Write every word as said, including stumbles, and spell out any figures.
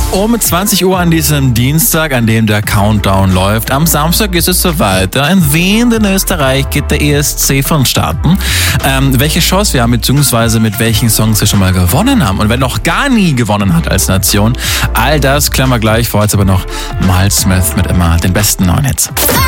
Um zwanzig Uhr an diesem Dienstag, an dem der Countdown läuft. Am Samstag ist es so weiter. In Wien, in Österreich, geht der E S C vonstatten. Ähm, welche Chance wir haben, beziehungsweise mit welchen Songs wir schon mal gewonnen haben. Und wer noch gar nie gewonnen hat als Nation, all das klären wir gleich. Vorher jetzt aber noch Miles Smith mit immer den besten neuen Hits.